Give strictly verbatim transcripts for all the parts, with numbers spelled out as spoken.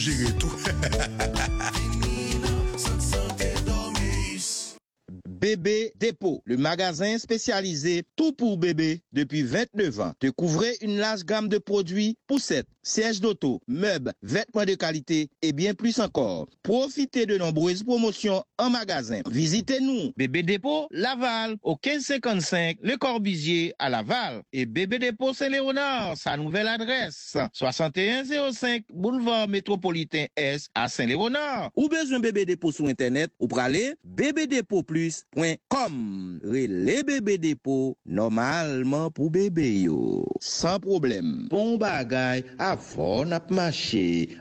Gérer tout. Bébé Dépôt, le magasin spécialisé tout pour bébé depuis vingt-neuf ans. Découvrez une large gamme de produits, poussettes, sièges d'auto, meubles, vêtements de qualité et bien plus encore. Profitez de nombreuses promotions en magasin. Visitez-nous. Bébé Dépôt, Laval, au quinze cinquante-cinq, Le Corbusier à Laval. Et Bébé Dépôt Saint-Léonard, sa nouvelle adresse, soixante et un zéro cinq, boulevard métropolitain Est à Saint-Léonard. Ou besoin Bébé Dépôt sur Internet, ou pralé, bébé dépôt plus point com. Relais Bébé Dépôt, normalement pour bébé yo. Sans problème. Bon bagay, avant n'a marché.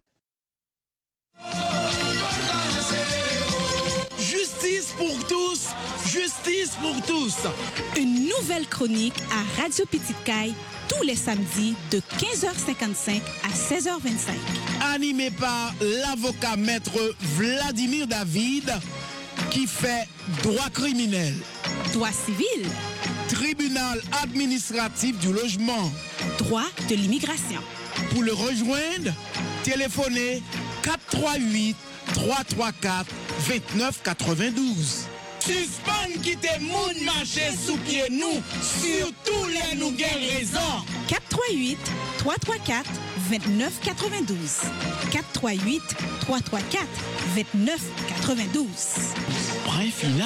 Justice pour tous, justice pour tous. Une nouvelle chronique à Radio Petite Caille tous les samedis de quinze heures cinquante-cinq à seize heures vingt-cinq. Animé par l'avocat maître Vladimir David qui fait droit criminel, Droit civil, tribunal administratif du logement, droit de l'immigration. Pour le rejoindre, téléphonez quatre trois huit, trois trois quatre, deux neuf neuf deux. Suspend qui te moun marcher sous pied nous, surtout les nous gain raison. quatre trois huit, trois trois quatre, deux neuf neuf deux. quatre trois huit, trois trois quatre, deux neuf neuf deux. Point final.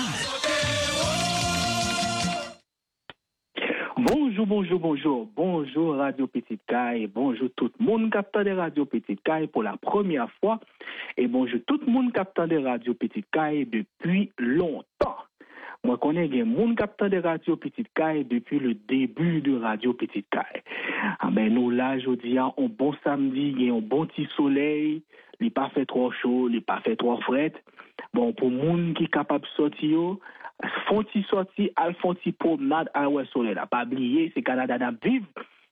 Bonjour, bonjour, bonjour. Bonjour Radio Petite Caille. Bonjour tout le monde capteur de Radio Petite Caille pour la première fois. Et bonjour tout le monde capteur de Radio Petite Caille depuis longtemps. Moi, je connais des gens capteur de Radio Petite Caille depuis le début de Radio Petite Caille. Ah ben, nous, là, je dis, un bon samedi, il y a un bon petit soleil, il n'est pas fait trop chaud, il n'est pas fait trop frais. Bon, pour les gens qui sont capables de sortir, font-ils sortir, font-ils promenade à l'ouest soleil. Là, pas oublier, c'est Canada d'Am vivre.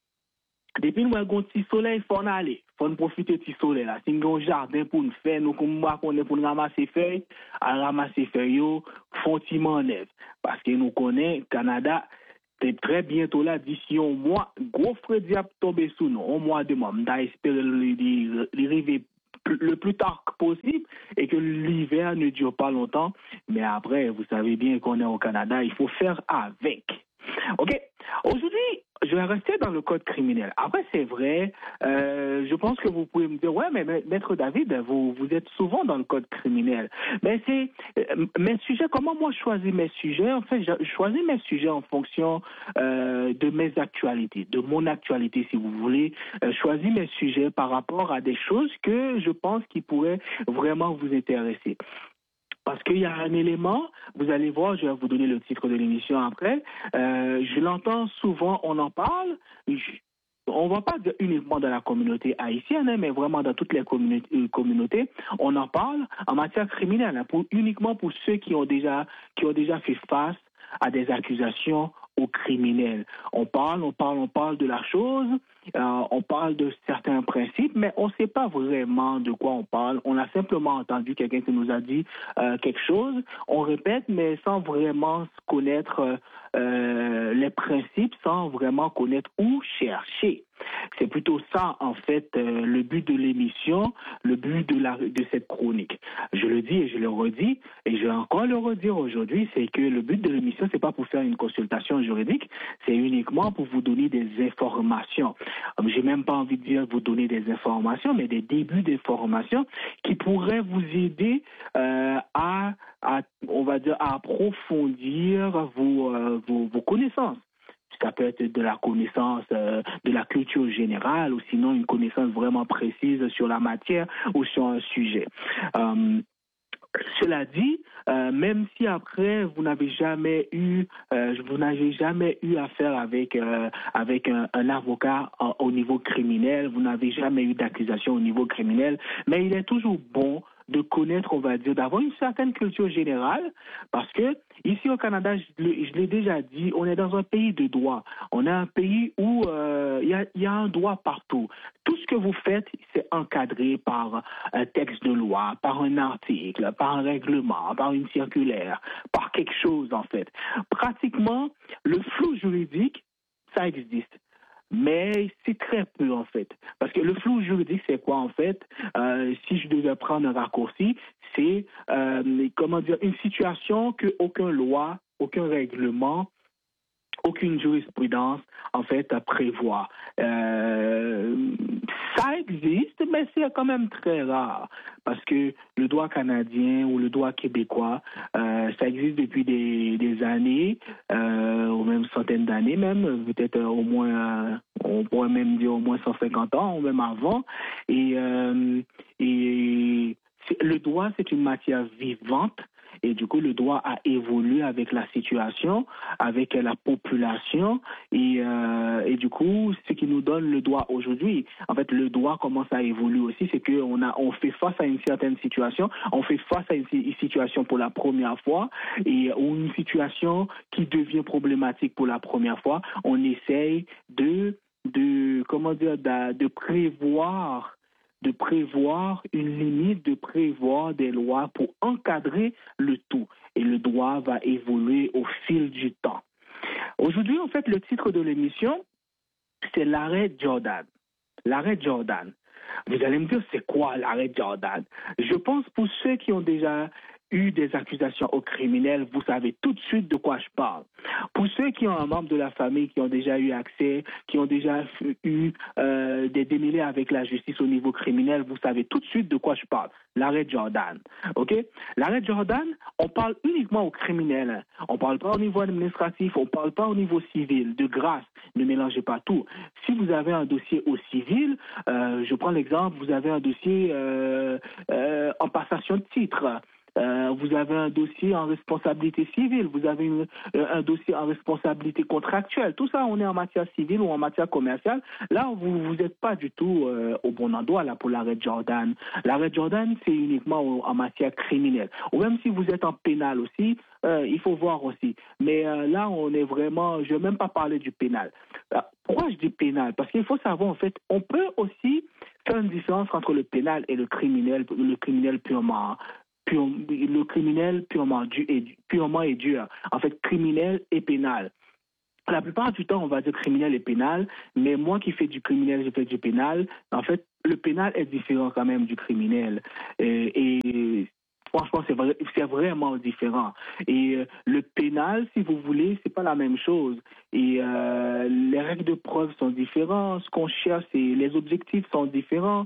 Depuis nous avons un petit soleil, il faut en aller. Il faut profiter de ce soleil là. Si nous avons un jardin pour nous faire, nous comme moi qu'on est pour nous ramasser feuilles, à ramasser feuilles, font ils m'enlèvent. Parce que nous connaissons Canada, c'est très bientôt là, d'ici un mois, gros frais diable tomber sous nous. Un mois, deux mois. Nous espérons l'arriver le plus tard possible et que l'hiver ne dure pas longtemps. Mais après, vous savez bien qu'on est au Canada, il faut faire avec. Ok. Aujourd'hui, je vais rester dans le code criminel. Après, c'est vrai, euh, je pense que vous pouvez me dire, ouais, mais Maître David, vous, vous êtes souvent dans le code criminel. Mais c'est, euh, mes sujets, comment moi je choisis mes sujets? En fait, je choisis mes sujets en fonction euh, de mes actualités, de mon actualité, si vous voulez. Euh, je choisis mes sujets par rapport à des choses que je pense qui pourraient vraiment vous intéresser. Parce qu'il y a un élément, vous allez voir, je vais vous donner le titre de l'émission après, euh, je l'entends souvent, on en parle, je, on ne va pas dire uniquement dans la communauté haïtienne, hein, mais vraiment dans toutes les communautés, communautés, on en parle en matière criminelle, hein, pour, uniquement pour ceux qui ont déjà, qui ont déjà fait face à des accusations aux criminels. On parle, on parle, on parle de la chose, euh, on parle de certains principes, mais on ne sait pas vraiment de quoi on parle. On a simplement entendu quelqu'un qui nous a dit euh, quelque chose, on répète, mais sans vraiment connaître euh, les principes, sans vraiment connaître où chercher. C'est plutôt ça, en fait, euh, le but de l'émission, le but de, la, de cette chronique. Je le dis et je le redis, et je vais encore le redire aujourd'hui, c'est que le but de l'émission, c'est pas pour faire une consultation juridique, c'est uniquement pour vous donner des informations. J'ai même pas envie de dire vous donner des informations, mais des débuts d'informations qui pourraient vous aider euh, à, à, on va dire, à approfondir vos, euh, vos, vos connaissances. Ça peut être de la connaissance euh, de la culture générale ou sinon une connaissance vraiment précise sur la matière ou sur un sujet. Euh, Cela dit, euh, même si après vous n'avez jamais eu, euh, vous n'avez jamais eu affaire avec euh, avec un, un avocat en, au niveau criminel, vous n'avez jamais eu d'accusation au niveau criminel, mais il est toujours bon de connaître, on va dire, d'avoir une certaine culture générale, parce que ici au Canada, je l'ai, je l'ai déjà dit, on est dans un pays de droit. On est un pays où il euh, y, a, y a un droit partout. Tout ce que vous faites, c'est encadré par un texte de loi, par un article, par un règlement, par une circulaire, par quelque chose en fait. Pratiquement, le flou juridique, ça existe. mais c'est très peu en fait. Parce que le flou juridique, c'est quoi en fait? Euh, si je devais prendre un raccourci, c'est euh, comment dire, une situation que aucun loi, aucun règlement, aucune jurisprudence, en fait, prévoit. Euh, ça existe, mais c'est quand même très rare, parce que le droit canadien ou le droit québécois, euh, ça existe depuis des, des années, euh, ou même centaines d'années même, peut-être euh, au moins, on pourrait même dire au moins cent cinquante ans, ou même avant, et, euh, et le droit, c'est une matière vivante. Et du coup, le droit a évolué avec la situation, avec la population. Et, euh, et du coup, ce qui nous donne le droit aujourd'hui, en fait, le droit commence à évoluer aussi, c'est qu'on a, on fait face à une certaine situation, on fait face à une, une situation pour la première fois, et, ou une situation qui devient problématique pour la première fois. On essaye de, de comment dire, de, de prévoir de prévoir une limite, de prévoir des lois pour encadrer le tout. Et le droit va évoluer au fil du temps. Aujourd'hui, en fait, le titre de l'émission, c'est l'arrêt Jordan. L'arrêt Jordan. Vous allez me dire, c'est quoi l'arrêt Jordan? Je pense pour ceux qui ont déjà eu des accusations au criminel, vous savez tout de suite de quoi je parle. Pour ceux qui ont un membre de la famille qui ont déjà eu accès, qui ont déjà eu euh, des démêlés avec la justice au niveau criminel, vous savez tout de suite de quoi je parle. L'arrêt Jordan. OK? L'arrêt Jordan, on parle uniquement aux criminels. On ne parle pas au niveau administratif, on ne parle pas au niveau civil. De grâce, ne mélangez pas tout. Si vous avez un dossier au civil, euh, je prends l'exemple, vous avez un dossier euh, euh, en passation de titre. Euh, vous avez un dossier en responsabilité civile, vous avez une, un dossier en responsabilité contractuelle. Tout ça, on est en matière civile ou en matière commerciale. Là, vous vous n'êtes pas du tout euh, au bon endroit là pour l'arrêt Jordan. L'arrêt Jordan, c'est uniquement au, en matière criminelle. Ou même si vous êtes en pénal aussi, euh, il faut voir aussi. Mais euh, là, on est vraiment, je ne vais même pas parler du pénal. Euh, pourquoi je dis pénal? Parce qu'il faut savoir, en fait, on peut aussi faire une différence entre le pénal et le criminel, le criminel purement Pure, le criminel purement, du, et, purement et dur. En fait, criminel et pénal. La plupart du temps, on va dire criminel et pénal, mais moi qui fais du criminel, je fais du pénal. En fait, le pénal est différent quand même du criminel. Et, et franchement, c'est, vrai, c'est vraiment différent. Et euh, le pénal, si vous voulez, c'est pas la même chose. Et euh, les règles de preuve sont différentes. Ce qu'on cherche, c'est, les objectifs sont différents.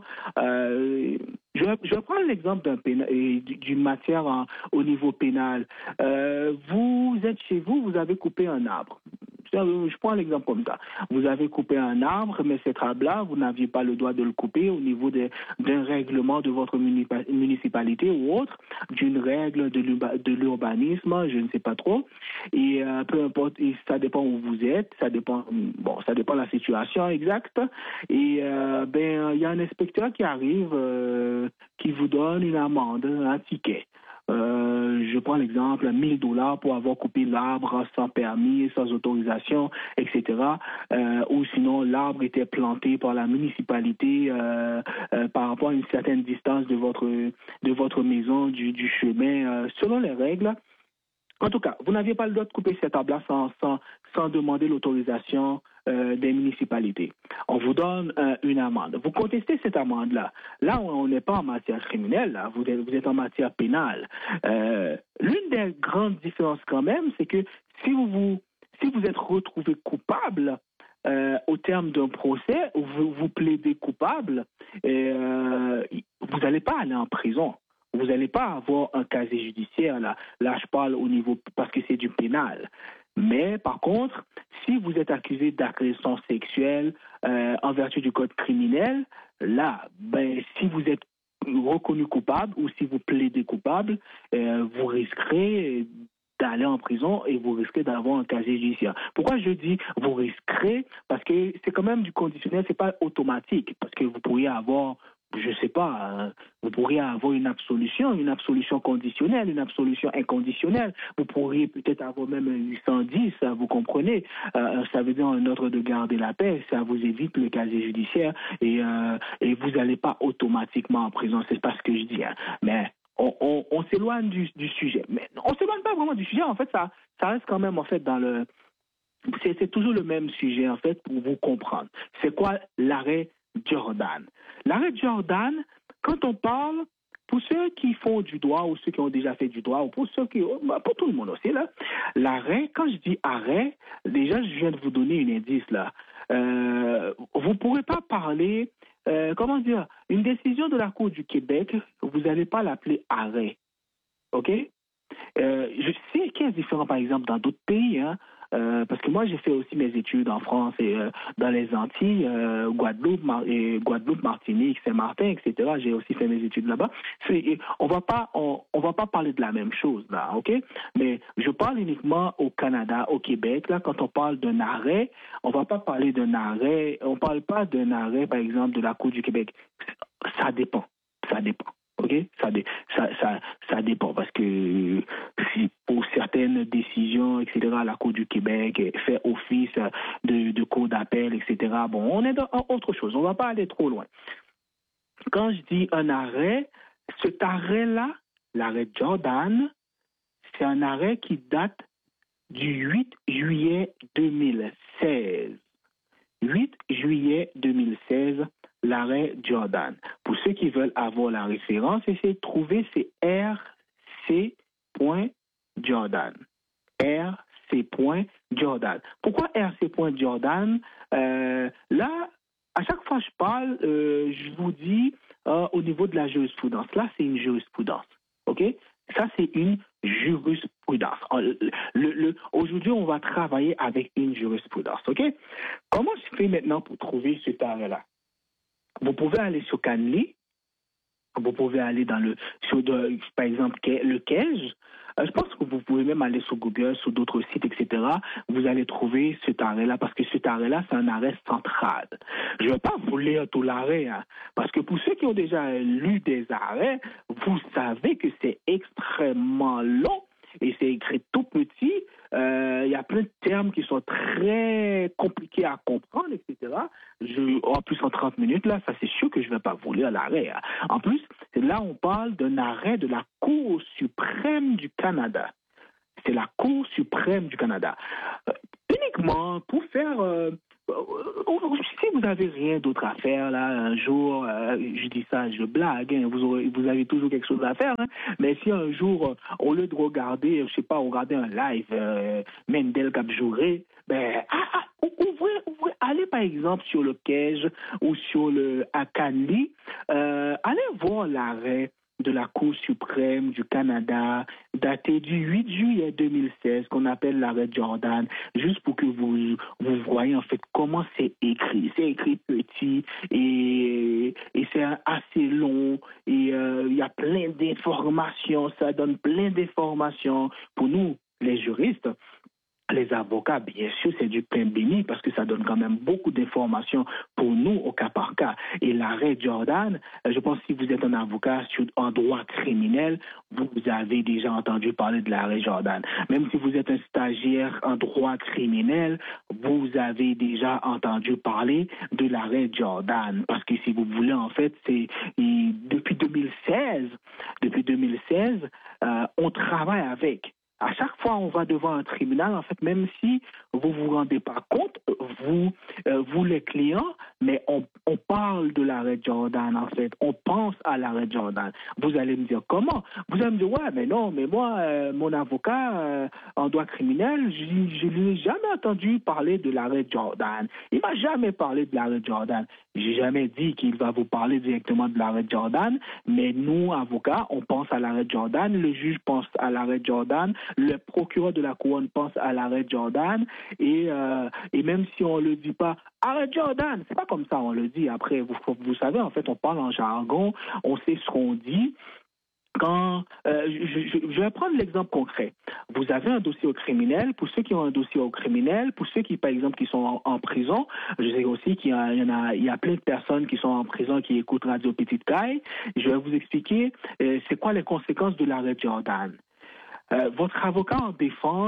Euh, je, je vais prendre l'exemple d'un pénal, d'une matière en, au niveau pénal. Euh, vous êtes chez vous, vous avez coupé un arbre. Je prends l'exemple comme ça. Vous avez coupé un arbre, mais cet arbre-là, vous n'aviez pas le droit de le couper au niveau de, d'un règlement de votre municipalité ou autre, d'une règle de l'urbanisme, je ne sais pas trop. Et euh, peu importe, et ça dépend où vous êtes, ça dépend, bon, ça dépend de la situation exacte. Et euh, ben, il y a un inspecteur qui arrive, euh, qui vous donne une amende, un ticket. Euh, je prends l'exemple, mille dollars pour avoir coupé l'arbre sans permis, sans autorisation, et cetera. Euh, ou sinon, l'arbre était planté par la municipalité euh, euh, par rapport à une certaine distance de votre, de votre maison, du, du chemin, euh, selon les règles. En tout cas, vous n'aviez pas le droit de couper cet arbre-là sans, sans, sans demander l'autorisation euh, des municipalités. On vous donne euh, une amende. Vous contestez cette amende-là. Là, on n'est pas en matière criminelle, là. Vous, êtes, vous êtes en matière pénale. Euh, l'une des grandes différences quand même, c'est que si vous, vous, si vous êtes retrouvé coupable, Euh, au terme d'un procès, vous, vous plaidez coupable, et, euh, vous n'allez pas aller en prison. Vous n'allez pas avoir un casier judiciaire, là. Là, je parle au niveau, parce que c'est du pénal. Mais, par contre, si vous êtes accusé d'agression sexuelle euh, en vertu du code criminel, là, ben, si vous êtes reconnu coupable ou si vous plaidez coupable, euh, vous risquerez d'aller en prison et vous risquez d'avoir un casier judiciaire. Pourquoi je dis vous risquerez? Parce que c'est quand même du conditionnel, c'est pas automatique. Parce que vous pourriez avoir, je sais pas, hein, vous pourriez avoir une absolution, une absolution conditionnelle, une absolution inconditionnelle. Vous pourriez peut-être avoir même un huit cent dix, vous comprenez. Euh, ça veut dire un ordre de garder la paix, ça vous évite le casier judiciaire et, euh, et vous n'allez pas automatiquement en prison. C'est pas ce que je dis. Hein. Mais On, on, on s'éloigne du, du sujet. Mais on s'éloigne pas vraiment du sujet. En fait, ça, ça reste quand même en fait dans le c'est, c'est toujours le même sujet, en fait, pour vous comprendre. C'est quoi l'arrêt Jordan? L'arrêt Jordan, quand on parle, pour ceux qui font du droit ou ceux qui ont déjà fait du droit, ou pour ceux qui, pour tout le monde aussi, là, l'arrêt, quand je dis arrêt, déjà, je viens de vous donner une indice, là. Euh, vous ne pourrez pas parler, euh, comment dire, une décision de la Cour du Québec, vous n'allez pas l'appeler arrêt. OK? Euh, je sais qu'il y a différents, par exemple, dans d'autres pays, hein, euh, parce que moi, j'ai fait aussi mes études en France et euh, dans les Antilles, euh, Guadeloupe, Mar- et Guadeloupe, Martinique, Saint-Martin, et cetera. J'ai aussi fait mes études là-bas. C'est, on va pas, on, on va pas parler de la même chose là, ok? Mais je parle uniquement au Canada, au Québec. Là, quand on parle d'un arrêt, on va pas parler d'un arrêt. On parle pas d'un arrêt, par exemple, de la Cour du Québec. Ça dépend. Ça dépend. OK? Ça, ça, ça, ça dépend parce que si pour certaines décisions, et cetera, la Cour du Québec fait office de, de cour d'appel, et cetera. Bon, on est dans autre chose. On ne va pas aller trop loin. Quand je dis un arrêt, cet arrêt-là, l'arrêt Jordan, c'est un arrêt qui date du huit juillet deux mille seize. huit juillet deux mille seize, l'arrêt Jordan. Pour ceux qui veulent avoir la référence, essayez de trouver, c'est R C Jordan. R C Jordan. Pourquoi R C Jordan? Euh, là, à chaque fois que je parle, euh, je vous dis euh, au niveau de la jurisprudence. Là, c'est une jurisprudence. OK? Ça, c'est une jurisprudence. Le, le, le, aujourd'hui, on va travailler avec une jurisprudence. OK? Comment je fais maintenant pour trouver cet arrêt-là? Vous pouvez aller sur Canly, vous pouvez aller dans le, sur de, par exemple, le Cage. Je pense que vous pouvez même aller sur Google, sur d'autres sites, et cetera. Vous allez trouver cet arrêt-là, parce que cet arrêt-là, c'est un arrêt central. Je ne vais pas vous lire tout l'arrêt, hein, parce que pour ceux qui ont déjà lu des arrêts, vous savez que c'est extrêmement long et c'est écrit tout petit. Il euh, y a plein de termes qui sont très compliqués à comprendre, et cetera. Je, en plus, en trente minutes, là, ça c'est sûr que je ne vais pas vous lire l'arrêt. Hein. En plus, là, on parle d'un arrêt de la Cour suprême du Canada. C'est la Cour suprême du Canada. Euh, uniquement pour faire... Euh, si vous n'avez rien d'autre à faire, là, un jour, euh, je dis ça, je blague, hein, vous, aurez, vous avez toujours quelque chose à faire, hein, mais si un jour, euh, au lieu de regarder, je sais pas, regarder un live, euh, Mendel Capjouré, ben, ah, ah, ouvrez, ouvrez, allez par exemple sur le Cage ou sur le Akanli, euh, allez voir l'arrêt de la Cour suprême du Canada, daté du huit juillet deux mille seize, qu'on appelle l'arrêt Jordan, juste pour que vous, vous voyez en fait comment c'est écrit. C'est écrit petit et, et c'est assez long et euh, il y a plein d'informations, ça donne plein d'informations pour nous, les juristes. Les avocats, bien sûr, c'est du pain béni parce que ça donne quand même beaucoup d'informations pour nous au cas par cas. Et l'arrêt Jordan, je pense que si vous êtes un avocat en droit criminel, vous avez déjà entendu parler de l'arrêt Jordan. Même si vous êtes un stagiaire en droit criminel, vous avez déjà entendu parler de l'arrêt Jordan. Parce que si vous voulez, en fait, c'est depuis deux mille seize, depuis deux mille seize, euh, on travaille avec. À chaque fois, on va devant un tribunal, en fait, même si vous ne vous rendez pas compte, vous, euh, vous les clients, mais on, on parle de l'arrêt Jordan, en fait. On pense à l'arrêt Jordan. Vous allez me dire comment? Vous allez me dire, ouais, mais non, mais moi, euh, mon avocat euh, en droit criminel, je ne lui ai jamais entendu parler de l'arrêt Jordan. Il ne m'a jamais parlé de l'arrêt Jordan. Je n'ai jamais dit qu'il va vous parler directement de l'arrêt Jordan, mais nous, avocats, on pense à l'arrêt Jordan, le juge pense à l'arrêt Jordan, le procureur de la couronne pense à l'arrêt Jordan, et, euh, et même si on ne le dit pas, arrêt Jordan, c'est pas comme ça on le dit. Après, vous, vous savez, en fait, on parle en jargon, on sait ce qu'on dit. Quand, euh, je, je, je vais prendre l'exemple concret. Vous avez un dossier au criminel. Pour ceux qui ont un dossier au criminel, pour ceux qui, par exemple, qui sont en, en prison, je sais aussi qu'il y, a, il y en a, il y a plein de personnes qui sont en prison qui écoutent Radio Petite Caille. Je vais vous expliquer euh, c'est quoi les conséquences de l'arrêt Jordan. Euh, votre avocat en défense,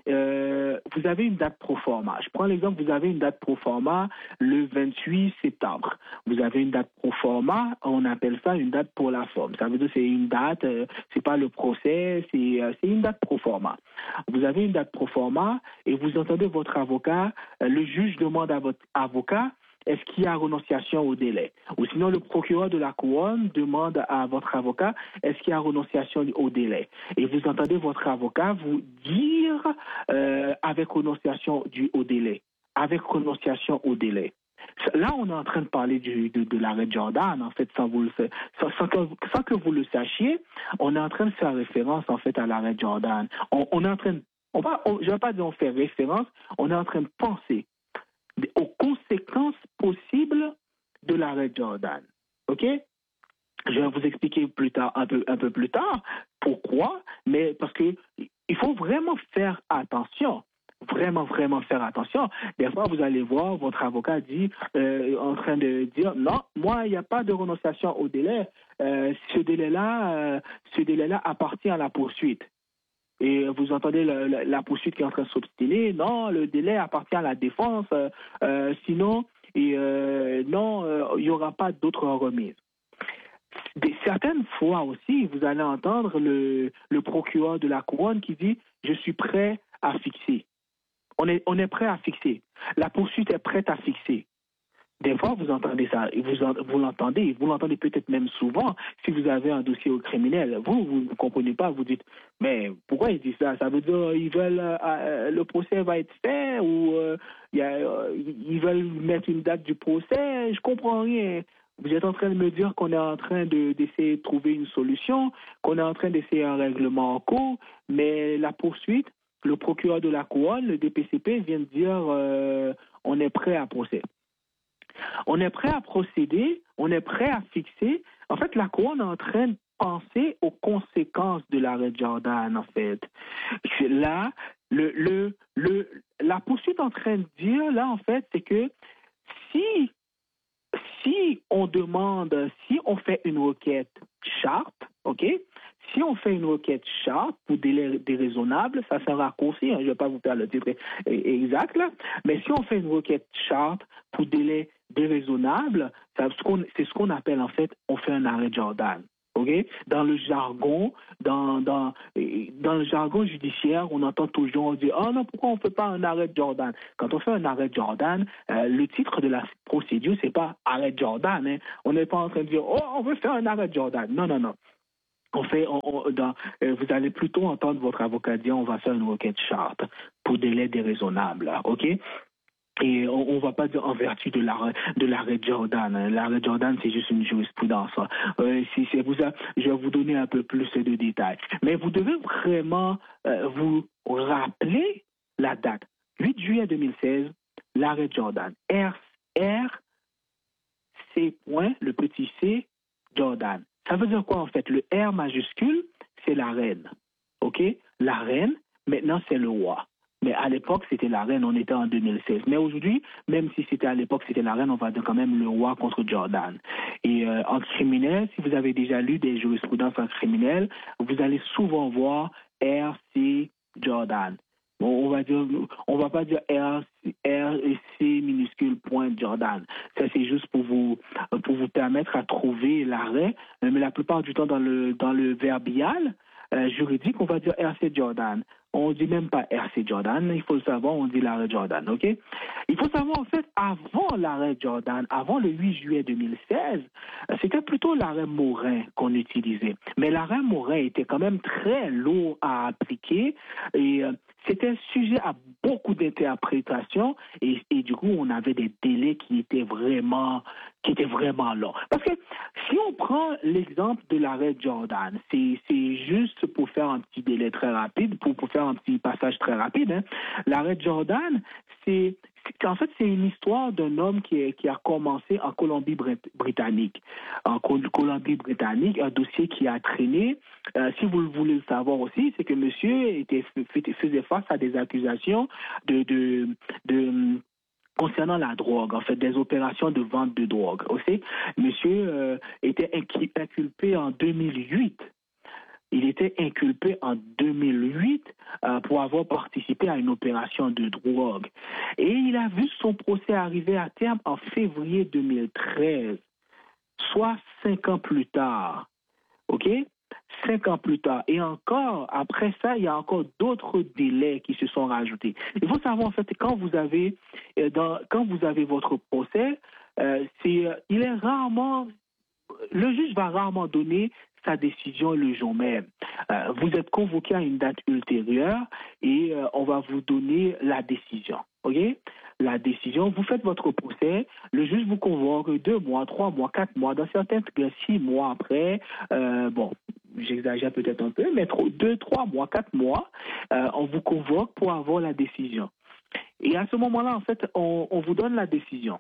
euh, vous avez une date pro forma. Je prends l'exemple, vous avez une date pro forma le vingt-huit septembre. Vous avez une date pro forma, on appelle ça une date pour la forme. Ça veut dire que c'est une date, euh, c'est pas le procès, c'est, euh, c'est une date pro forma. Vous avez une date pro forma et vous entendez votre avocat, euh, le juge demande à votre avocat est-ce qu'il y a renonciation au délai? Ou sinon, le procureur de la couronne demande à votre avocat, est-ce qu'il y a renonciation au délai? Et vous entendez votre avocat vous dire euh, avec renonciation du, au délai. Avec renonciation au délai. Là, on est en train de parler du, de, de l'arrêt Jordan, en fait, sans, vous le, sans, sans, que, sans que vous le sachiez, on est en train de faire référence, en fait, à l'arrêt Jordan. On, on est en train de, on va, on, je ne vais pas dire on fait référence, on est en train de penser aux conséquences possibles de l'arrêt Jordan. OK? Je vais vous expliquer plus tard, un peu, un peu plus tard pourquoi, mais parce que il faut vraiment faire attention. Vraiment, vraiment faire attention. Des fois, vous allez voir, votre avocat dit, euh, en train de dire, non, moi, il n'y a pas de renonciation au délai. Euh, ce délai-là, euh, ce délai-là appartient à la poursuite. Et vous entendez la, la, la poursuite qui est en train de s'obstiner. Non, le délai appartient à la défense. Euh, euh, sinon, et, euh, non, euh, il n'y aura pas d'autres remises. Des, certaines fois aussi, vous allez entendre le, le procureur de la couronne qui dit « Je suis prêt à fixer ». On est, on est prêt à fixer. La poursuite est prête à fixer. Des fois, vous entendez ça, vous, vous l'entendez, vous l'entendez peut-être même souvent si vous avez un dossier au criminel. Vous, vous ne comprenez pas, vous dites, mais pourquoi ils disent ça? Ça veut dire ils veulent, euh, le procès va être fait ou euh, y a, euh, ils veulent mettre une date du procès? Je comprends rien. Vous êtes en train de me dire qu'on est en train de, d'essayer de trouver une solution, qu'on est en train d'essayer un règlement en cours, mais la poursuite, le procureur de la couronne, le D P C P, vient de dire euh, on est prêt à procéder. On est prêt à procéder, on est prêt à fixer. En fait, la couronne est en train de penser aux conséquences de l'arrêt Jordan, en fait. Là, le, le, le, la poursuite est en train de dire, là, en fait, c'est que si, si on demande, si on fait une requête sharp, OK? Si on fait une requête sharp pour délai déraisonnable, ça c'est un raccourci, hein, je ne vais pas vous faire le titre exact, là, mais si on fait une requête sharp pour délai déraisonnable, c'est ce qu'on, c'est ce qu'on appelle en fait, on fait un arrêt Jordan. Okay? Dans le jargon, dans, dans, dans le jargon judiciaire, on entend toujours on dit « Oh non, pourquoi on ne fait pas un arrêt Jordan ?» Quand on fait un arrêt Jordan, euh, le titre de la procédure, c'est pas arrêt Jordan. Hein. On n'est pas en train de dire « Oh, on veut faire un arrêt Jordan ». Non, non, non. On fait, on, on, dans, euh, vous allez plutôt entendre votre avocat dire on va faire une requête charte pour délai déraisonnable, ok? Et on ne va pas dire en vertu de l'arrêt, de l'arrêt Jordan. L'arrêt Jordan, c'est juste une jurisprudence. Euh, si c'est vous, je vais vous donner un peu plus de détails. Mais vous devez vraiment euh, vous rappeler la date. huit juillet deux mille seize, l'arrêt Jordan. R, R, C point, le petit C, Jordan. Ça veut dire quoi en fait? Le R majuscule, c'est la reine. OK? La reine, maintenant c'est le roi. Mais à l'époque, c'était la reine, on était en deux mille seize. Mais aujourd'hui, même si c'était à l'époque, c'était la reine, on va dire quand même le roi contre Jordan. Et euh, en criminel, si vous avez déjà lu des jurisprudences en criminel, vous allez souvent voir R C Jordan. On va dire, on va pas dire R, R et C minuscule point Jordan. Ça c'est juste pour vous pour vous permettre à trouver l'arrêt. Mais la plupart du temps dans le dans le verbial euh, juridique, on va dire R C Jordan. On dit même pas R C Jordan. Il faut le savoir, on dit l'arrêt Jordan. Ok. Il faut savoir en fait avant l'arrêt Jordan, avant le huit juillet deux mille seize, c'était plutôt l'arrêt Morin qu'on utilisait. Mais l'arrêt Morin était quand même très lourd à appliquer et euh, c'était sujet à beaucoup d'interprétations et, et du coup, on avait des délais qui étaient vraiment, qui étaient vraiment longs. Parce que si on prend l'exemple de l'arrêt Jordan, c'est, c'est juste pour faire un petit délai très rapide, pour, pour faire un petit passage très rapide. Hein. L'arrêt Jordan, c'est, c'est, en fait, c'est une histoire d'un homme qui, est, qui a commencé en Colombie-Britannique. En Colombie-Britannique, un dossier qui a traîné. Euh, si vous voulez le savoir aussi, c'est que monsieur était, faisait face à des accusations de, de, de concernant la drogue, en fait, des opérations de vente de drogue. Aussi, monsieur euh, était inculpé en deux mille huit il était inculpé en deux mille huit euh, pour avoir participé à une opération de drogue. Et il a vu son procès arriver à terme en février deux mille treize, soit cinq ans plus tard. OK? Cinq ans plus tard. Et encore, après ça, il y a encore d'autres délais qui se sont rajoutés. Il faut savoir, en fait, quand vous avez, euh, dans, quand vous avez votre procès, euh, c'est, euh, il est rarement, le juge va rarement donner sa décision le jour même. Euh, vous êtes convoqué à une date ultérieure et euh, on va vous donner la décision. OK? La décision, vous faites votre procès, le juge vous convoque deux mois, trois mois, quatre mois, dans certains cas, six mois après, euh, bon, j'exagère peut-être un peu, mais deux, trois mois, quatre mois, euh, on vous convoque pour avoir la décision. Et à ce moment-là, en fait, on, on vous donne la décision.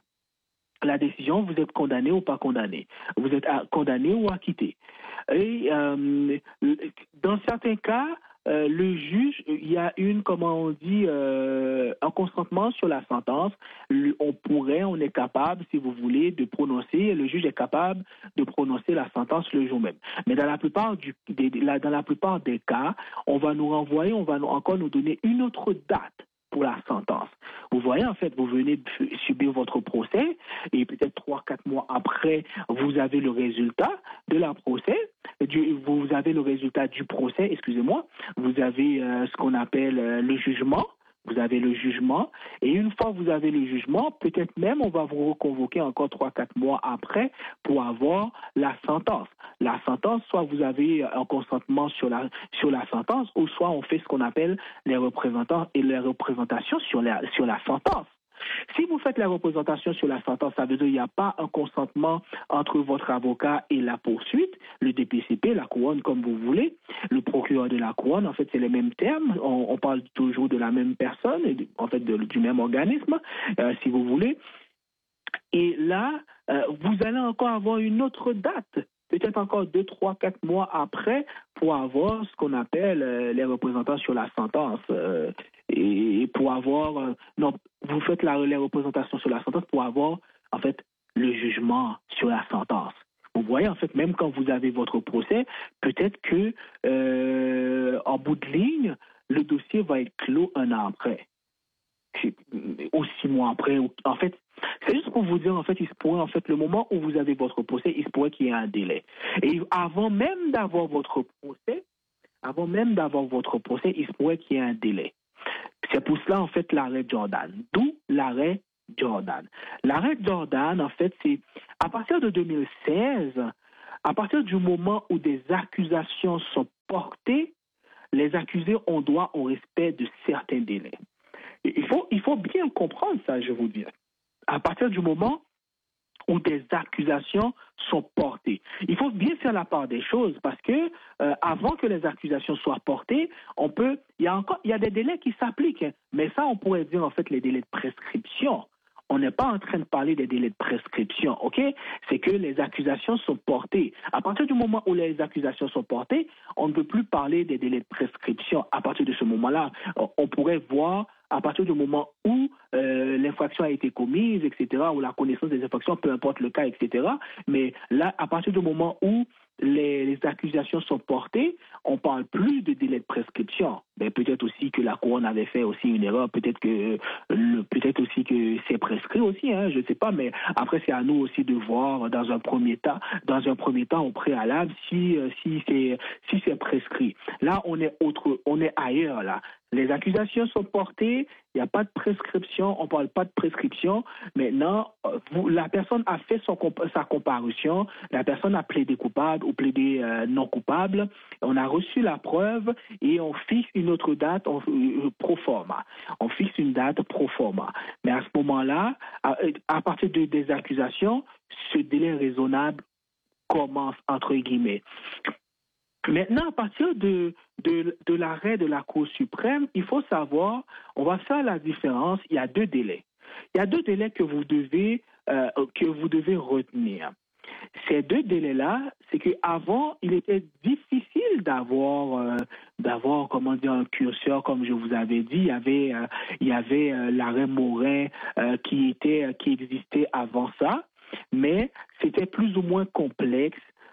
La décision, vous êtes condamné ou pas condamné. Vous êtes condamné ou acquitté. Et euh, dans certains cas, euh, le juge, il y a une, comment on dit, euh, un consentement sur la sentence. Le, on pourrait, on est capable, si vous voulez, de prononcer, le juge est capable de prononcer la sentence le jour même. Mais dans la plupart, du, des, dans la plupart des cas, on va nous renvoyer, on va nous, encore nous donner une autre date pour la sentence. Vous voyez, en fait, vous venez de subir votre procès et peut-être trois, quatre mois après, vous avez le résultat de la procès, du, vous avez le résultat du procès, excusez-moi, vous avez euh, ce qu'on appelle euh, le jugement. Vous avez le jugement, et une fois que vous avez le jugement, peut-être même on va vous reconvoquer encore trois, quatre mois après pour avoir la sentence. La sentence, soit vous avez un consentement sur la, sur la sentence, ou soit on fait ce qu'on appelle les représentants et les représentations sur la, sur la sentence. Si vous faites la représentation sur la sentence, ça veut dire qu'il n'y a pas un consentement entre votre avocat et la poursuite, le D P C P, la couronne, comme vous voulez, le procureur de la couronne, en fait, c'est les mêmes termes, on, on parle toujours de la même personne, en fait, de, du même organisme, euh, si vous voulez. Et là, euh, vous allez encore avoir une autre date, peut-être encore deux, trois, quatre mois après, pour avoir ce qu'on appelle euh, les représentants sur la sentence. Euh, et pour avoir, euh, non, vous faites la, les représentations sur la sentence pour avoir, en fait, le jugement sur la sentence. Vous voyez, en fait, même quand vous avez votre procès, peut-être que, euh, en bout de ligne, le dossier va être clos un an après. Ou six mois après. En fait, c'est juste pour vous dire, en fait, il se pourrait, en fait, le moment où vous avez votre procès, il se pourrait qu'il y ait un délai. Et avant même d'avoir votre procès, avant même d'avoir votre procès, il se pourrait qu'il y ait un délai. C'est pour cela, en fait, l'arrêt Jordan. D'où l'arrêt Jordan. L'arrêt Jordan, en fait, c'est à partir de deux mille seize, à partir du moment où des accusations sont portées, les accusés ont droit au respect de certains délais. Il faut, il faut bien comprendre ça, je vous dis. À partir du moment où des accusations sont portées. Il faut bien faire la part des choses parce que euh, avant que les accusations soient portées, on peut, il y a encore, il y a des délais qui s'appliquent, hein, mais ça, on pourrait dire en fait les délais de prescription. On n'est pas en train de parler des délais de prescription, ok? C'est que les accusations sont portées. À partir du moment où les accusations sont portées, on ne peut plus parler des délais de prescription. À partir de ce moment-là, on pourrait voir à partir du moment où euh, l'infraction a été commise, et cetera, ou la connaissance des infractions, peu importe le cas, et cetera. Mais là, à partir du moment où les, les accusations sont portées, on ne parle plus de délai de prescription. Mais peut-être aussi que la couronne avait fait aussi une erreur, peut-être que le, peut-être aussi que c'est prescrit aussi, hein, je ne sais pas, mais après c'est à nous aussi de voir dans un premier temps, dans un premier temps au préalable si si c'est si c'est prescrit. Là, on est autre, on est ailleurs là. Les accusations sont portées, il n'y a pas de prescription, on ne parle pas de prescription. Maintenant, vous, la personne a fait son, sa comparution, la personne a plaidé coupable ou plaidé euh, non coupable, on a reçu la preuve et on fixe une autre date on, euh, pro forma. On fixe une date pro forma. Mais à ce moment-là, à, à partir de, des accusations, ce délai raisonnable commence, entre guillemets. Maintenant, à partir de, de, de l'arrêt de la Cour suprême, il faut savoir, on va faire la différence, il y a deux délais. Il y a deux délais que vous devez, euh, que vous devez retenir. Ces deux délais-là, c'est qu'avant, il était difficile d'avoir, euh, d'avoir, comment dire, un curseur, comme je vous avais dit. Il y avait, euh, il y avait euh, l'arrêt Morin euh, qui était, qui existait avant ça, mais c'était plus ou moins complexe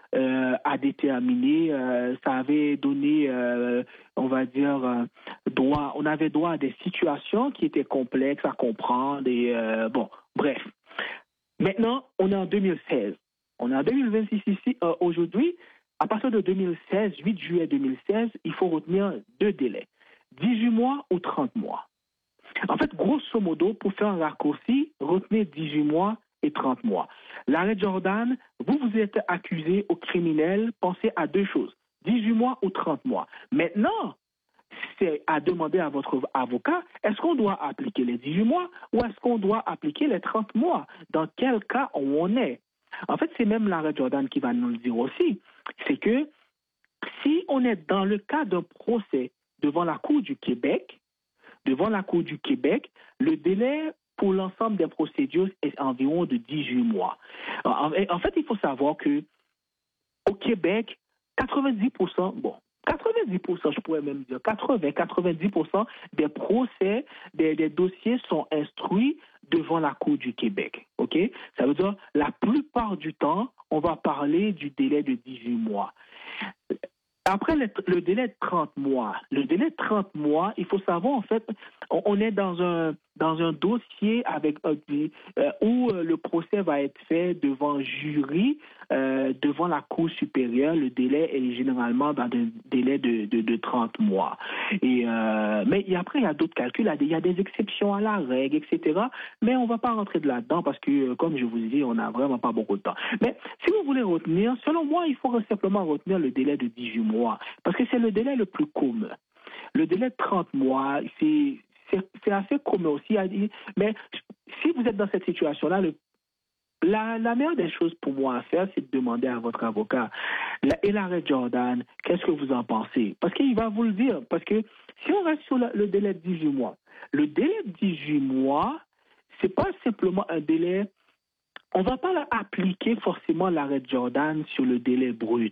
euh, à déterminer. Euh, ça avait donné, euh, on va dire, euh, droit, on avait droit à des situations qui étaient complexes à comprendre. Et euh, bon, bref. Maintenant, on est en deux mille seize. On est en deux mille vingt-six ici. Euh, aujourd'hui, à partir de deux mille seize, huit juillet deux mille seize, il faut retenir deux délais. dix-huit mois ou trente mois. En fait, grosso modo, pour faire un raccourci, retenez dix-huit mois et trente mois. L'arrêt Jordan, vous vous êtes accusé au criminel, pensez à deux choses, dix-huit mois ou trente mois. Maintenant, c'est à demander à votre avocat, est-ce qu'on doit appliquer les dix-huit mois ou est-ce qu'on doit appliquer les trente mois? Dans quel cas on est? En fait, c'est même l'arrêt Jordan qui va nous le dire aussi. C'est que si on est dans le cas d'un procès devant la Cour du Québec, devant la Cour du Québec, le délai pour l'ensemble des procédures est environ de dix-huit mois. En fait, il faut savoir que au Québec, quatre-vingt-dix pour cent, bon, quatre-vingt-dix pour cent, je pourrais même dire quatre-vingts à quatre-vingt-dix pour cent des procès, des, des dossiers sont instruits devant la Cour du Québec. OK? Ça veut dire la plupart du temps, on va parler du délai de dix-huit mois. Après le, le délai de trente mois, le délai de trente mois, il faut savoir, en fait, on, on est dans un, dans un dossier avec, euh, où le procès va être fait devant jury, euh, devant la Cour supérieure. Le délai est généralement dans un délai de, de, de trente mois. Et, euh, mais et après, il y a d'autres calculs, il y a des exceptions à la règle, et cetera. Mais on ne va pas rentrer de là-dedans parce que, comme je vous ai dit, on n'a vraiment pas beaucoup de temps. Mais si vous voulez retenir, selon moi, il faut simplement retenir le délai de dix-huit mois parce que c'est le délai le plus commun. Le délai de trente mois, c'est, c'est, c'est assez commun aussi. Mais si vous êtes dans cette situation-là, le La, la meilleure des choses pour moi à faire, c'est de demander à votre avocat, et l'arrêt Jordan, qu'est-ce que vous en pensez? Parce qu'il va vous le dire. Parce que si on reste sur la, le délai de dix-huit mois, le délai de dix-huit mois, c'est pas simplement un délai, on ne va pas appliquer forcément l'arrêt Jordan sur le délai brut.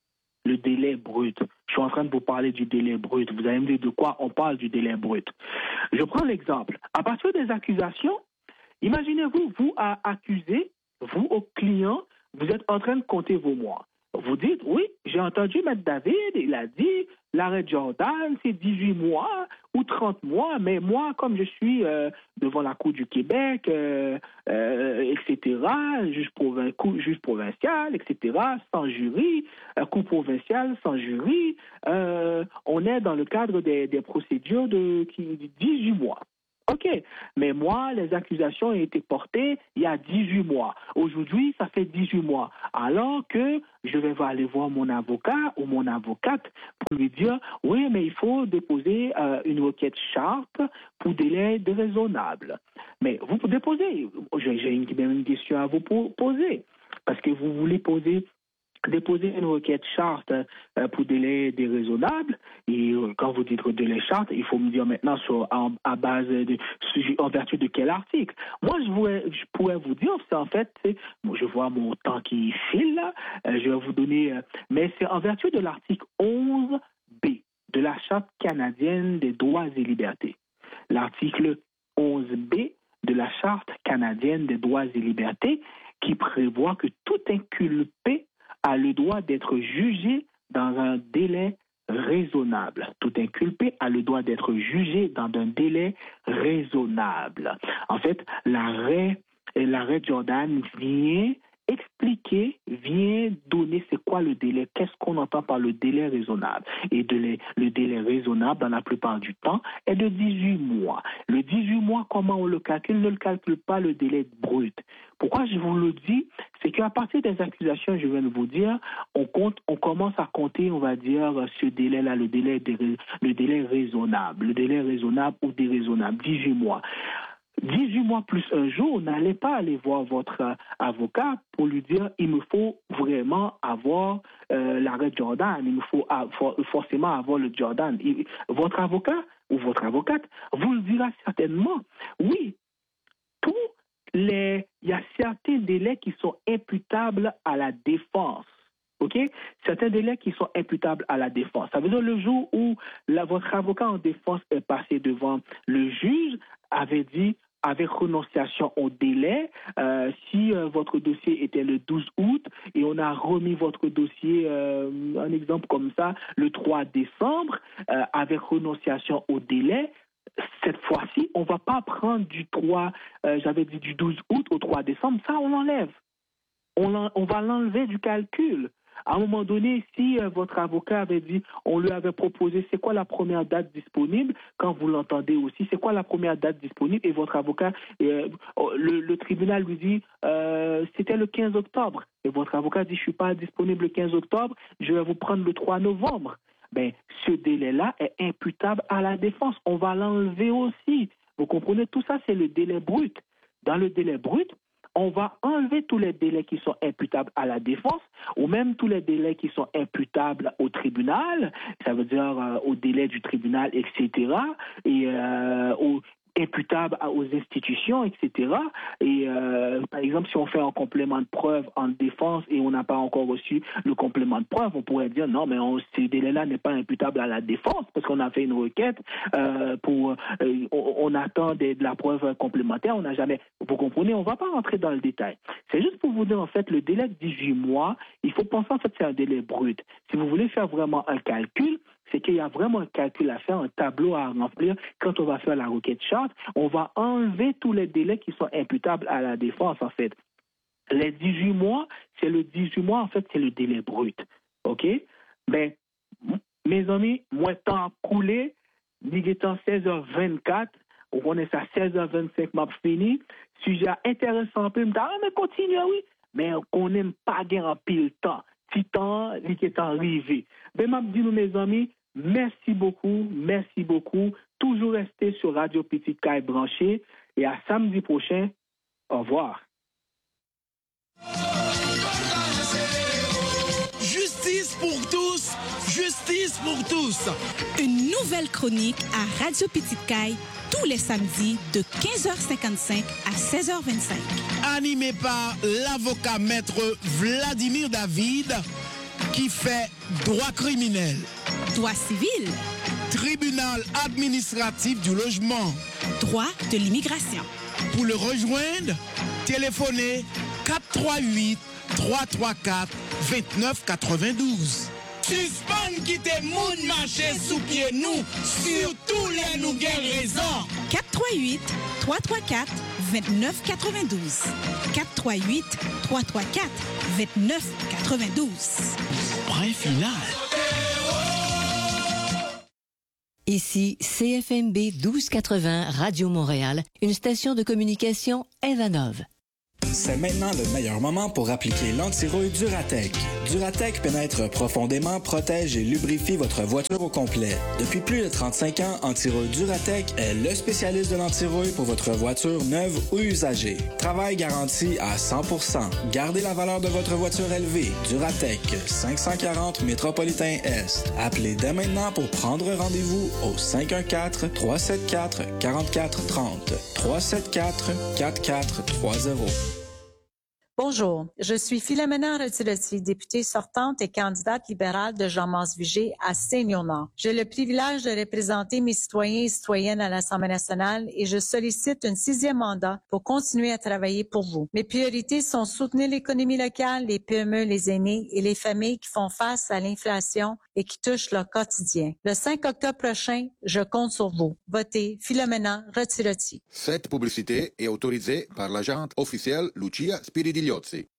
Le délai brut. Je suis en train de vous parler du délai brut. Vous allez me dire de quoi on parle du délai brut. Je prends l'exemple. À partir des accusations, imaginez-vous, vous à accuser, vous au client, vous êtes en train de compter vos mois. Vous dites, oui, j'ai entendu M. David, il a dit, l'arrêt Jordan, c'est dix-huit mois ou trente mois, mais moi, comme je suis euh, devant la Cour du Québec, euh, euh, et cetera, juge, provin- juge provincial, et cetera, sans jury, euh, Cour provinciale sans jury, euh, on est dans le cadre des, des procédures de, qui, de dix-huit mois. OK, mais moi, les accusations ont été portées il y a dix-huit mois. Aujourd'hui, ça fait dix-huit mois. Alors que je vais aller voir mon avocat ou mon avocate pour lui dire, oui, mais il faut déposer euh, une requête charte pour délai déraisonnable. Mais vous déposez, j'ai une, une question à vous poser, parce que vous voulez poser déposer une requête charte euh, pour délai déraisonnable. Et euh, quand vous dites délai charte, il faut me dire maintenant sur, en, à base de, en vertu de quel article. Moi, je, pourrais, je pourrais vous dire, c'est en fait, c'est, bon, je vois mon temps qui file là, euh, je vais vous donner, euh, mais c'est en vertu de l'article onze B de la Charte canadienne des droits et libertés. L'article onze B de la Charte canadienne des droits et libertés qui prévoit que tout inculpé a le droit d'être jugé dans un délai raisonnable. Tout inculpé a le droit d'être jugé dans un délai raisonnable. En fait, l'arrêt, l'arrêt Jordan vient expliquer, vient donner c'est quoi le délai, qu'est-ce qu'on entend par le délai raisonnable. Et de les, le délai raisonnable, dans la plupart du temps, est de dix-huit mois. Le dix-huit mois, comment on le calcule? Ne le calcule pas le délai brut. Pourquoi je vous le dis? C'est qu'à partir des accusations, je viens de vous dire, on compte, on commence à compter, on va dire, ce délai-là, le délai, le délai raisonnable, le délai raisonnable ou déraisonnable, dix-huit mois. dix-huit mois plus un jour, n'allez pas aller voir votre avocat pour lui dire il me faut vraiment avoir euh, l'arrêt Jordan, il me faut avoir, forcément avoir le Jordan. Il, votre avocat ou votre avocate vous le dira certainement. Oui, tous les, il y a certains délais qui sont imputables à la défense. OK? Certains délais qui sont imputables à la défense. Ça veut dire le jour où la, votre avocat en défense est passé devant le juge, avait dit avec renonciation au délai. Euh, si euh, votre dossier était le douze août et on a remis votre dossier, euh, un exemple comme ça, le trois décembre, euh, avec renonciation au délai, cette fois-ci, on ne va pas prendre du trois, euh, j'avais dit du douze août au trois décembre, ça on l'enlève. On, on va l'enlever du calcul. À un moment donné, si euh, votre avocat avait dit, on lui avait proposé, c'est quoi la première date disponible, quand vous l'entendez aussi, c'est quoi la première date disponible, et votre avocat, euh, le, le tribunal lui dit, euh, c'était le quinze octobre, et votre avocat dit, je ne suis pas disponible le quinze octobre, je vais vous prendre le trois novembre. Ben, ce délai-là est imputable à la défense. On va l'enlever aussi. Vous comprenez, tout ça, c'est le délai brut. Dans le délai brut, on va enlever tous les délais qui sont imputables à la défense ou même tous les délais qui sont imputables au tribunal, ça veut dire euh, au délai du tribunal, et cetera, et euh, au imputables aux institutions, et cetera. Et euh, par exemple, si on fait un complément de preuve en défense et on n'a pas encore reçu le complément de preuve, on pourrait dire non, mais on, ces délais-là n'est pas imputable à la défense parce qu'on a fait une requête euh, pour, euh, on, on attend de, de la preuve complémentaire, on n'a jamais. Vous comprenez, on ne va pas rentrer dans le détail. C'est juste pour vous dire en fait le délai de dix-huit mois. Il faut penser en fait c'est un délai brut. Si vous voulez faire vraiment un calcul, c'est qu'il y a vraiment un calcul à faire, un tableau à remplir. Quand on va faire la requête charte, on va enlever tous les délais qui sont imputables à la défense, en fait. Les dix-huit mois, c'est le dix-huit mois, en fait, c'est le délai brut. OK? Ben, mes amis, moi, temps coulé, il est en seize heures vingt-quatre, on est à seize heures vingt-cinq, m'a fini. Sujet intéressant, puis me dit, ah, mais continue, oui. Mais on n'aime pas gagner en pile temps. Titan, il est arrivé. Ben, m'a dit, nous, mes amis, merci beaucoup, merci beaucoup. Toujours rester sur Radio Petite Caille branchée. Et à samedi prochain, au revoir. Justice pour tous, justice pour tous. Une nouvelle chronique à Radio Petite Caille tous les samedis de quinze heures cinquante-cinq à seize heures vingt-cinq. Animé par l'avocat maître Vladimir David qui fait droit criminel, Droit civil, tribunal administratif du logement, droit de l'immigration. Pour le rejoindre, téléphonez quatre trois huit, trois trois quatre, deux neuf neuf deux. Suspend qui te moun marché sous pied nous, surtout les nous gain raison. quatre trois huit, trois trois quatre, deux neuf neuf deux. quatre trois huit, trois trois quatre, deux neuf neuf deux. Point final. Ici C F M B douze quatre-vingts Radio Montréal, une station de communication Evanov. C'est maintenant le meilleur moment pour appliquer l'anti-rouille Duratec. Duratec pénètre profondément, protège et lubrifie votre voiture au complet. Depuis plus de trente-cinq ans, Anti-rouille Duratec est le spécialiste de l'anti-rouille pour votre voiture neuve ou usagée. Travail garanti à cent pour cent. Gardez la valeur de votre voiture élevée. Duratec, cinq cent quarante Métropolitain Est. Appelez dès maintenant pour prendre rendez-vous au cinq un quatre, trois sept quatre, quatre quatre trois zéro. trois sept quatre, quatre quatre trois zéro. Bonjour, je suis Philomena Retilotti, députée sortante et candidate libérale de Jean-Mance-Vigée à Seignion-Nord. J'ai le privilège de représenter mes citoyens et citoyennes à l'Assemblée nationale et je sollicite un sixième mandat pour continuer à travailler pour vous. Mes priorités sont soutenir l'économie locale, les P M E, les aînés et les familles qui font face à l'inflation et qui touchent leur quotidien. Le cinq octobre prochain, je compte sur vous. Votez Philomena Retilotti. Cette publicité est autorisée par l'agente officielle Lucia Spiridigliozzi.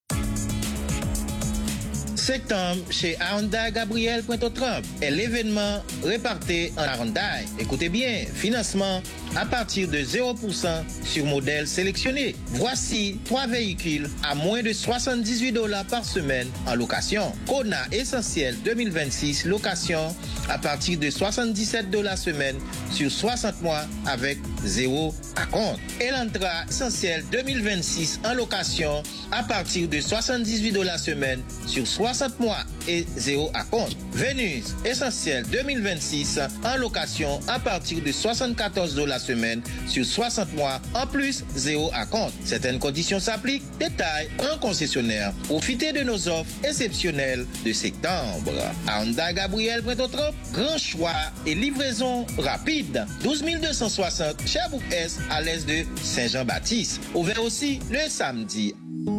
Septembre chez Hyundai Gabriel Pointe-aux-Trembles est l'événement réparti en Hyundai. Écoutez bien, financement à partir de zéro pour cent sur modèle sélectionné. Voici trois véhicules à moins de soixante-dix-huit dollars par semaine en location. Kona Essentiel deux mille vingt-six, location à partir de soixante-dix-sept dollars semaine sur soixante mois avec zéro à compte. Elantra Essentiel deux mille vingt-six en location à partir de soixante-dix-huit dollars semaine sur soixante soixante mois et zéro à compte. Vénus Essentiel deux mille vingt-six en location à partir de soixante-quatorze dollars semaine sur soixante mois, en plus zéro à compte. Certaines conditions s'appliquent. Détail en concessionnaire. Profitez de nos offres exceptionnelles de septembre. Honda Gabriel Printemps, grand choix et livraison rapide. douze mille deux cent soixante Sherbrooke Est à l'est de Saint-Jean-Baptiste. Ouvert aussi le samedi.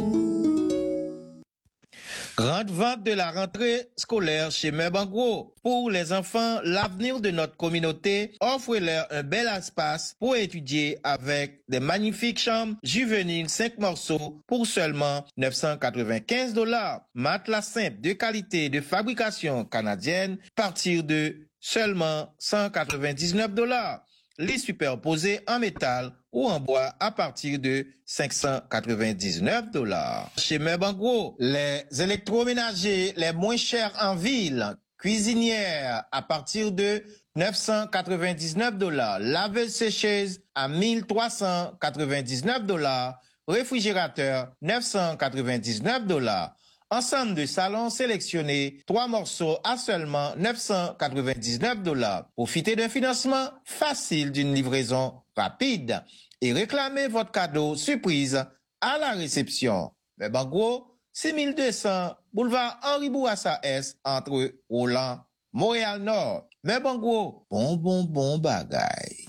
Grande vente de la rentrée scolaire chez Meubles en Gros. Pour les enfants, l'avenir de notre communauté offre-leur un bel espace pour étudier avec des magnifiques chambres juvéniles cinq morceaux pour seulement neuf cent quatre-vingt-quinze dollars. Matelas simple de qualité de fabrication canadienne à partir de seulement cent quatre-vingt-dix-neuf dollars. Les superposés en métal ou en bois à partir de cinq cent quatre-vingt-dix-neuf dollars. Chez Meubles en Gros, les électroménagers les moins chers en ville, cuisinière à partir de neuf cent quatre-vingt-dix-neuf dollars, laveuse sécheuse à mille trois cent quatre-vingt-dix-neuf dollars, réfrigérateur neuf cent quatre-vingt-dix-neuf dollars. Ensemble de salons sélectionnés, trois morceaux à seulement neuf cent quatre-vingt-dix-neuf dollars. Profitez d'un financement facile d'une livraison rapide et réclamez votre cadeau surprise à la réception. Mais en gros, six mille deux cents boulevard Henri Bourassa Est entre Roland, Montréal Nord. Mais en gros, bon bon bon bagaille.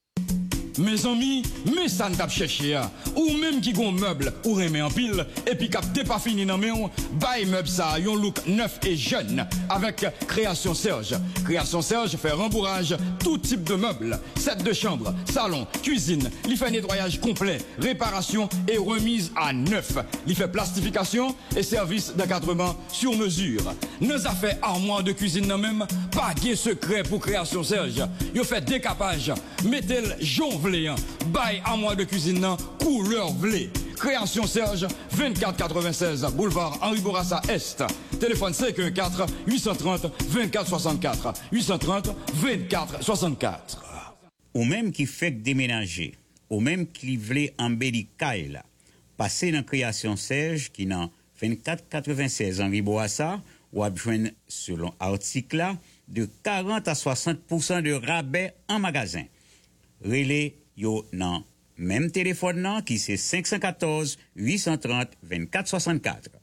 Mes amis, mais ça ne tape chercher ou même qui gon meuble ou remet en pile et puis capté pas fini dans main, bail meuble ça, yon look neuf et jeune avec Création Serge. Création Serge fait rembourrage tout type de meubles, set de chambre, salon, cuisine, il fait nettoyage complet, réparation et remise à neuf. Il fait plastification et service d'encadrement sur mesure. Nos affaires armoires de cuisine non même, pas de secret pour Création Serge. Yo fait décapage, mettez-le jonvle bail à moi de cuisine couleur vlé. Création Serge, vingt-quatre quatre-vingt-seize boulevard Henri Bourassa Est. Téléphone cinq un quatre, huit cent trente, vingt-quatre soixante-quatre. huit cent trente, vingt-quatre soixante-quatre. Ou même qui fait déménager, ou même qui voulait embellir Kaila, passer dans Création Serge qui dans vingt-quatre quatre-vingt-seize Henri Bourassa, ou à joindre selon article là, de quarante à soixante pour cent de rabais en magasin. Relais yo nan même téléphone nan qui c'est cinq un quatre, huit cent trente, vingt-quatre soixante-quatre.